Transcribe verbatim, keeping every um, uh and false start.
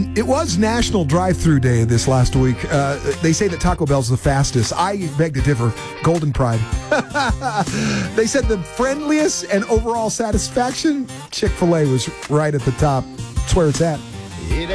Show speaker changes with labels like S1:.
S1: It was National Drive-Thru Day this last week. Uh, they say that Taco Bell's the fastest. I beg to differ. Golden Pride. They said the friendliest and overall satisfaction, Chick-fil-A was right at the top. That's where it's at.